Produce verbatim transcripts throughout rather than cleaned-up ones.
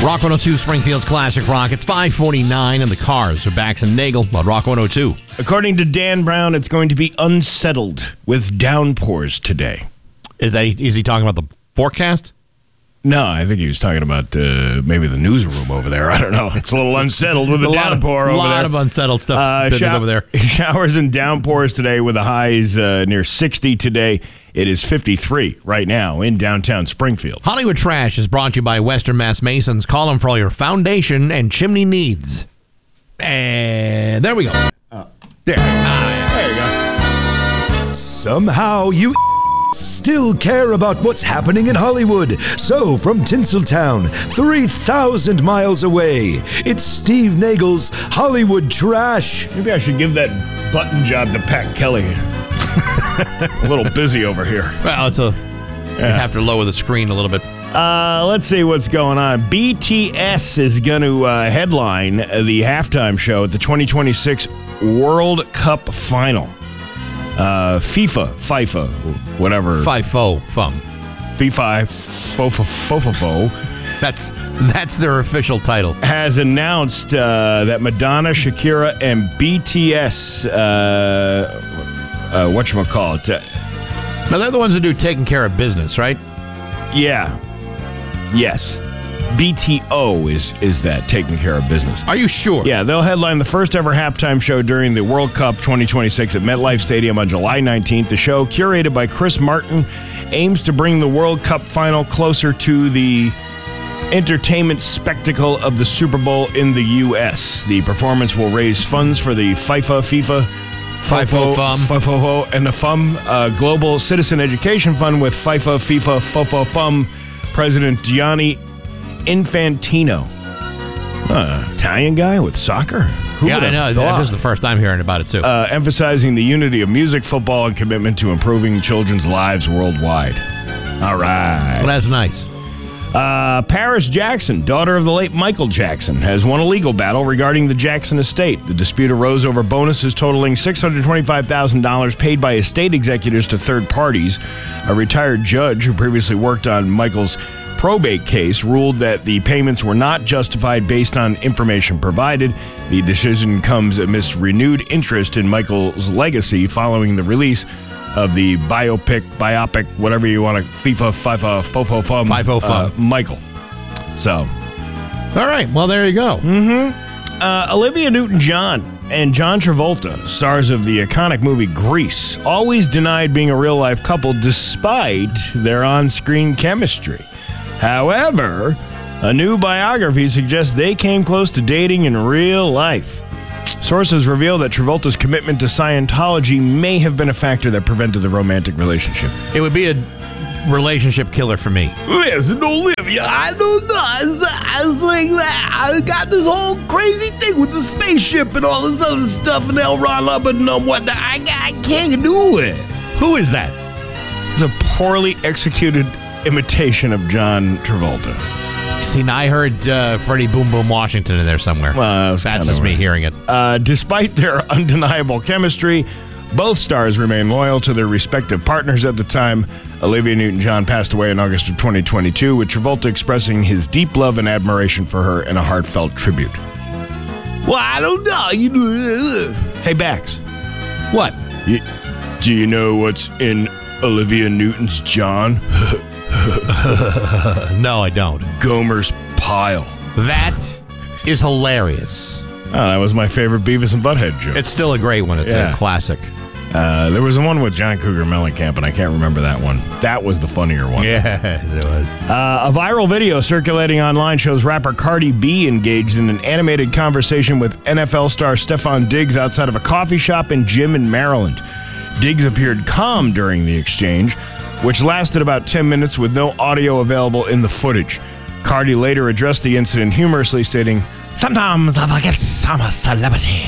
Rock one oh two, Springfield's Classic Rock. It's five forty-nine in the cars. So Bax and Nagel on Rock one oh two. According to Dan Brown, it's going to be unsettled with downpours today. Is that is he talking about the forecast? No, I think he was talking about uh, maybe the newsroom over there. I don't know. It's a little unsettled with the downpour over there. A lot of unsettled stuff uh, show- over there. Showers and downpours today with the highs uh, near sixty today. It is fifty-three right now in downtown Springfield. Hollywood Trash is brought to you by Western Mass Masons. Call them for all your foundation and chimney needs. And there we go. Oh. There. Ah, there you go. Somehow you still care about what's happening in Hollywood. So, from Tinseltown, three thousand miles away, it's Steve Nagel's Hollywood Trash. Maybe I should give that button job to Pat Kelly. A little busy over here. Well, it's a. Yeah. You have to lower the screen a little bit. Uh, let's see what's going on. B T S is going to uh, headline the halftime show at the twenty twenty-six World Cup Final. Uh, FIFA, FIFA, whatever. FIFO, fum. FIFA, FOFA, FOFA, That's that's their official title. Has announced uh, that Madonna, Shakira, and B T S, uh, uh, whatchamacallit. Uh, now, they're the ones that do Taking Care of Business, right? Yeah. Yes. B T O is is that, Taking Care of Business. Are you sure? Yeah, they'll headline the first ever halftime show during the World Cup twenty twenty-six at MetLife Stadium on July nineteenth. The show, curated by Chris Martin, aims to bring the World Cup final closer to the entertainment spectacle of the Super Bowl in the U S. The performance will raise funds for the FIFA, FIFA, FIFO, FUM, FIFO, and the FUM uh, Global Citizen Education Fund with FIFA, FIFA, FOFO, FUM President Gianni Infantino. Uh, Italian guy with soccer? Who yeah, I know. Thought? This is the first time hearing about it, too. Uh, emphasizing the unity of music, football, and commitment to improving children's lives worldwide. All right. Well, that's nice. Uh, Paris Jackson, daughter of the late Michael Jackson, has won a legal battle regarding the Jackson estate. The dispute arose over bonuses totaling six hundred twenty-five thousand dollars paid by estate executors to third parties. A retired judge who previously worked on Michael's probate case ruled that the payments were not justified based on information provided. The decision comes amidst renewed interest in Michael's legacy following the release of the biopic, biopic, whatever you want to, FIFA, FIFA, Fofo, Fum, FIFO, uh, Fum. Michael. So. All right, well, there you go. Mm-hmm. Uh, Olivia Newton-John and John Travolta, stars of the iconic movie Grease, always denied being a real-life couple despite their on-screen chemistry. However, a new biography suggests they came close to dating in real life. Sources reveal that Travolta's commitment to Scientology may have been a factor that prevented the romantic relationship. It would be a relationship killer for me. Listen, Olivia, I don't know. I was like, I got this whole crazy thing with the spaceship and all this other stuff, and L. Ron Hubbard and what. I, I can't do it. Who is that? It's a poorly executed imitation of John Travolta. See, now I heard uh, Freddie Boom Boom Washington in there somewhere. Well, that's just me right. hearing it. Uh, despite their undeniable chemistry, both stars remain loyal to their respective partners at the time. Olivia Newton-John passed away in August of twenty twenty-two, with Travolta expressing his deep love and admiration for her in a heartfelt tribute. Well, I don't know. You know. Hey, Bax. What? You, do you know what's in Olivia Newton's John? No, I don't. Gomer's Pile. That is hilarious. Oh, that was my favorite Beavis and Butthead joke. It's still a great one. It's Yeah. a classic. Uh, there was the one with John Cougar Mellencamp, and I can't remember that one. That was the funnier one. Yes, it was. Uh, a viral video circulating online shows rapper Cardi B engaged in an animated conversation with N F L star Stephon Diggs outside of a coffee shop and gym in Maryland. Diggs appeared calm during the exchange, which lasted about ten minutes with no audio available in the footage. Cardi later addressed the incident humorously, stating, "Sometimes I forget I'm a celebrity."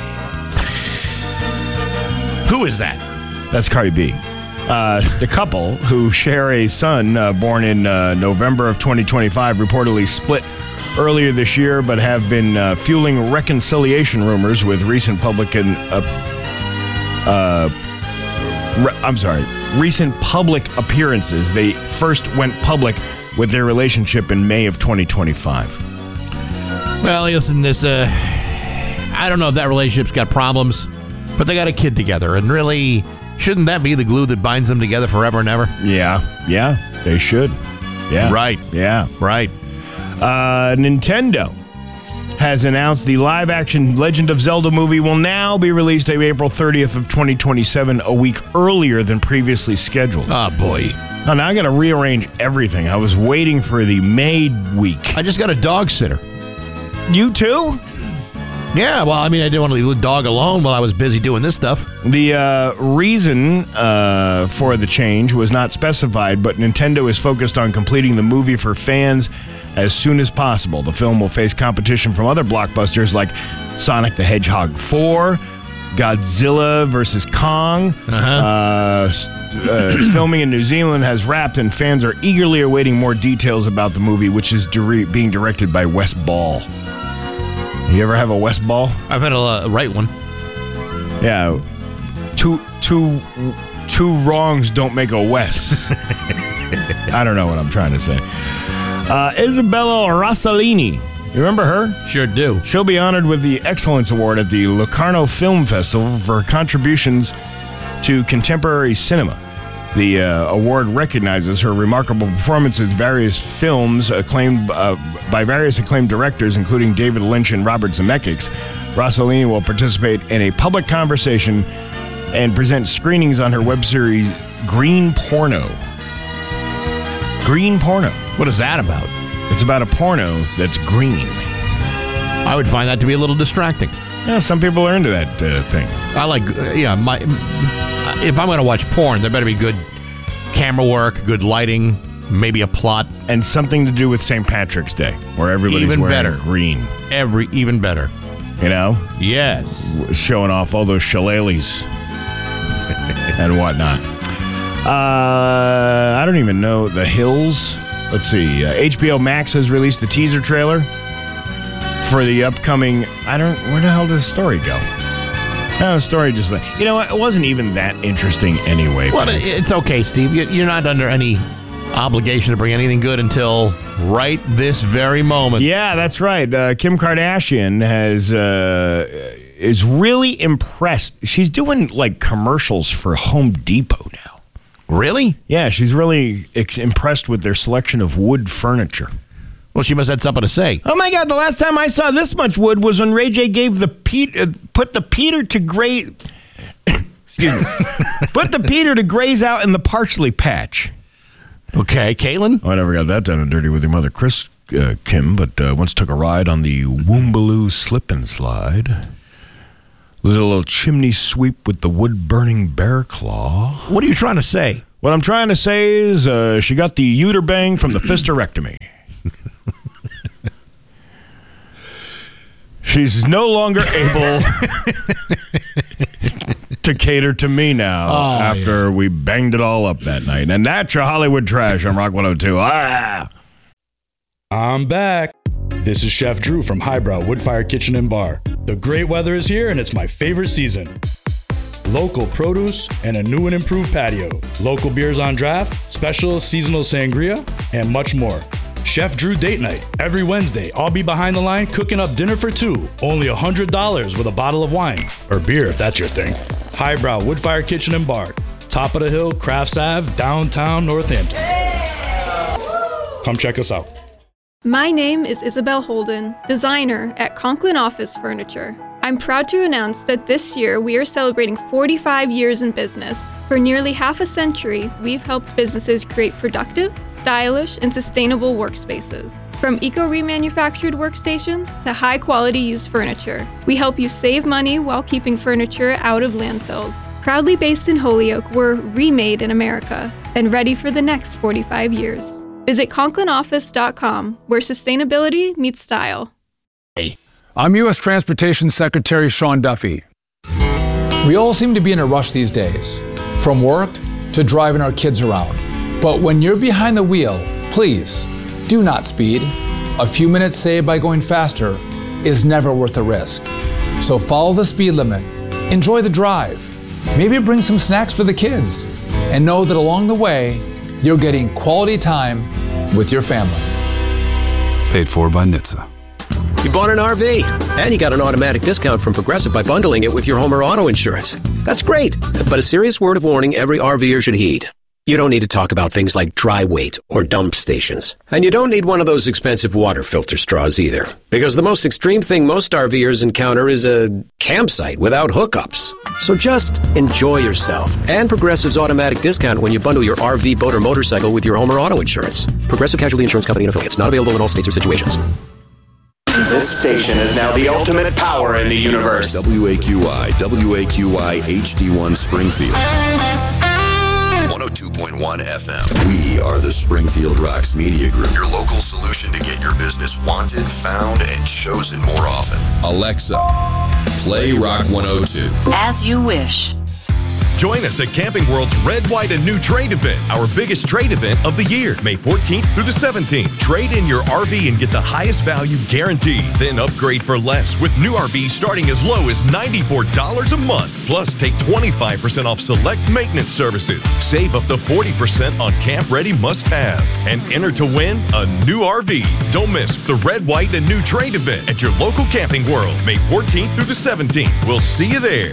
Who is that? That's Cardi B. Uh, the couple, who share a son uh, born in uh, November of twenty twenty-five, reportedly split earlier this year, but have been uh, fueling reconciliation rumors with recent public and uh, uh, re- I'm sorry, recent public appearances. They first went public with their relationship in May of twenty twenty-five. Well, listen, this, uh, I don't know if that relationship's got problems, but they got a kid together, and really, shouldn't that be the glue that binds them together forever and ever? Yeah, yeah, they should. Yeah. Right. Yeah. Right. Uh, Nintendo has announced the live-action Legend of Zelda movie will now be released on April thirtieth of twenty twenty-seven, a week earlier than previously scheduled. Oh, boy. Oh, now I got to rearrange everything. I was waiting for the May week. I just got a dog sitter. You too? Yeah, well, I mean, I didn't want to leave the dog alone while I was busy doing this stuff. The uh, reason uh, for the change was not specified, but Nintendo is focused on completing the movie for fans as soon as possible. The film will face competition from other blockbusters like Sonic the Hedgehog four, Godzilla versus Kong. Uh-huh. Uh, uh, filming in New Zealand has wrapped, and fans are eagerly awaiting more details about the movie, which is dire- being directed by Wes Ball. You ever have a Wes Ball? I've had a uh, right one. Yeah. Two, two, two wrongs don't make a Wes. I don't know what I'm trying to say. Uh, Isabella Rossellini. You remember her? Sure do. She'll be honored with the Excellence Award at the Locarno Film Festival for her contributions to contemporary cinema. The uh, award recognizes her remarkable performances in various films acclaimed uh, by various acclaimed directors, including David Lynch and Robert Zemeckis. Rossellini will participate in a public conversation and present screenings on her web series Green Porno. Green Porno. What is that about? It's about a porno that's green. I would find that to be a little distracting. Yeah, some people are into that uh, thing. I like, uh, yeah, my. If I'm going to watch porn, there better be good camera work, good lighting, maybe a plot. And something to do with Saint Patrick's Day, where everybody's Even wearing better. green. Every even better. You know? Yes. Showing off all those shillelaghs and whatnot. Uh, I don't even know. The Hills. Let's see. Uh, H B O Max has released a teaser trailer for the upcoming... I don't... Where the hell does the story go? No, the story just like... You know what? It wasn't even that interesting anyway. Well, it- it's okay, Steve. You- You're not under any obligation to bring anything good until right this very moment. Yeah, that's right. Uh, Kim Kardashian has uh, is really impressed. She's doing like commercials for Home Depot now. Really? Yeah, she's really ex- impressed with their selection of wood furniture. Well, she must have something to say. Oh my God! The last time I saw this much wood was when Ray J gave the Pete uh, put the Peter to Gray. Excuse me. Put the Peter to graze out in the parsley patch. Okay, Caitlin? Oh, I never got that done and dirty with your mother, Chris uh, Kim, but uh, once took a ride on the Woomballoo Slip and Slide. Did a little chimney sweep with the wood-burning bear claw. What are you trying to say? What I'm trying to say is uh, she got the uter bang from the fisterectomy. She's no longer able to cater to me now Oh, after yeah. we banged it all up that night. And that's your Hollywood trash on Rock one oh two. Ah! I'm back. This is Chef Drew from Highbrow Woodfire Kitchen and Bar. The great weather is here and it's my favorite season. Local produce and a new and improved patio. Local beers on draft, special seasonal sangria, and much more. Chef Drew Date Night. Every Wednesday, I'll be behind the line cooking up dinner for two. Only one hundred dollars with a bottle of wine. Or beer if that's your thing. Highbrow Woodfire Kitchen and Bar. Top of the Hill, Crafts Ave, downtown Northampton. Come check us out. My name is Isabel Holden, designer at Conklin Office Furniture. I'm proud to announce that this year we are celebrating forty-five years in business. For nearly half a century, we've helped businesses create productive, stylish, and sustainable workspaces. From eco-remanufactured workstations to high-quality used furniture, we help you save money while keeping furniture out of landfills. Proudly based in Holyoke, we're remade in America and ready for the next forty-five years. Visit conklin office dot com, where sustainability meets style. I'm U S Transportation Secretary Sean Duffy. We all seem to be in a rush these days, from work to driving our kids around. But when you're behind the wheel, please do not speed. A few minutes saved by going faster is never worth the risk. So follow the speed limit, enjoy the drive, maybe bring some snacks for the kids, and know that along the way, you're getting quality time with your family. Paid for by N H T S A. You bought an R V, and you got an automatic discount from Progressive by bundling it with your home or auto insurance. That's great, but a serious word of warning every RVer should heed. You don't need to talk about things like dry weight or dump stations. And you don't need one of those expensive water filter straws either. Because the most extreme thing most RVers encounter is a campsite without hookups. So just enjoy yourself and Progressive's automatic discount when you bundle your R V, boat, or motorcycle with your home or auto insurance. Progressive Casualty Insurance Company and Affiliates. Not available in all states or situations. This station is now the ultimate power in the universe. W A Q I, W A Q I H D one Springfield. one oh two point one F M. We are the Springfield Rocks Media Group, your local solution to get your business wanted, found, and chosen more often. Alexa, play Rock one oh two. As you wish. Join us at Camping World's Red, White, and New Trade Event, our biggest trade event of the year, May fourteenth through the seventeenth. Trade in your R V and get the highest value guaranteed. Then upgrade for less with new R Vs starting as low as ninety-four dollars a month. Plus, take twenty-five percent off select maintenance services. Save up to forty percent on camp-ready must-haves. And enter to win a new R V. Don't miss the Red, White, and New Trade Event at your local Camping World, May fourteenth through the seventeenth. We'll see you there.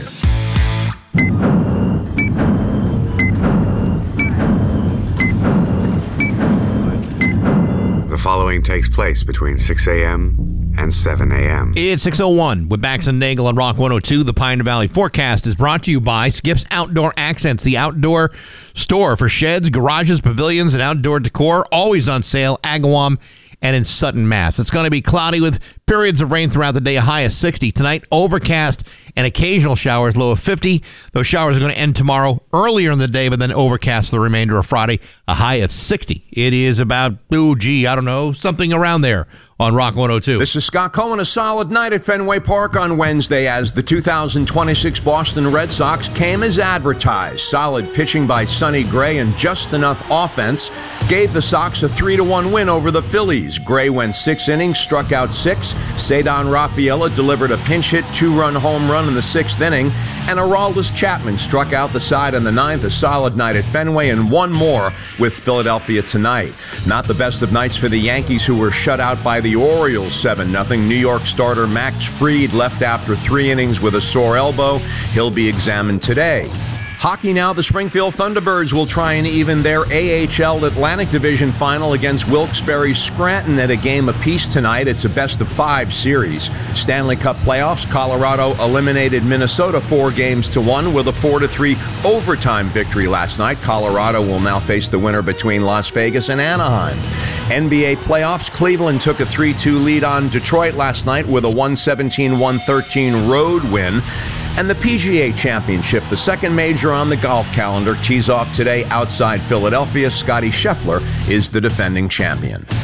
The following takes place between six a.m. and seven a.m. It's six oh one with Bax and Nagel on Rock one oh two. The Pioneer Valley forecast is brought to you by Skip's Outdoor Accents, the outdoor store for sheds, garages, pavilions, and outdoor decor. Always on sale, Agawam and in Sutton, Mass. It's going to be cloudy with periods of rain throughout the day, a high of sixty. Tonight, overcast and occasional showers, low of fifty. Those showers are going to end tomorrow earlier in the day, but then overcast the remainder of Friday, a high of sixty. It is about, oh, gee, I don't know, something around there on Rock one oh two. This is Scott Cohen. A solid night at Fenway Park on Wednesday as the two thousand twenty-six Boston Red Sox came as advertised. Solid pitching by Sonny Gray and just enough offense gave the Sox a three to one win over the Phillies. Gray went six innings, struck out six. Cedar Rafaela delivered a pinch hit two-run home run in the sixth inning, and Aroldis Chapman struck out the side in the ninth. A solid night at Fenway, and one more with Philadelphia tonight. Not the best of nights for the Yankees, who were shut out by the Orioles seven nothing. New York starter Max Fried left after three innings with a sore elbow. He'll be examined today. Hockey now, the Springfield Thunderbirds will try and even their A H L Atlantic Division final against Wilkes-Barre Scranton at a game apiece tonight. It's a best-of-five series. Stanley Cup playoffs, Colorado eliminated Minnesota four games to one with a four to three overtime victory last night. Colorado will now face the winner between Las Vegas and Anaheim. N B A playoffs, Cleveland took a three two lead on Detroit last night with a one seventeen one thirteen road win. And the P G A Championship, the second major on the golf calendar, tees off today outside Philadelphia. Scottie Scheffler is the defending champion.